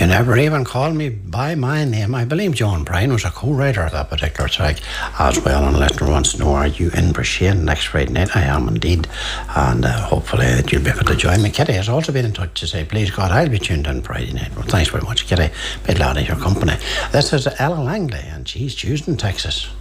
You never even called me by my name. I believe John Bryan was a co-writer of that particular track as well. And listener wants to know, are you in Brisbane next Friday night? I am indeed. And hopefully that you'll be able to join me. Kitty has also been in touch to say, please God, I'll be tuned in Friday night. Well, thanks very much, Kitty. Bit glad of your company. This is Ella Langley, and she's choosing Texas.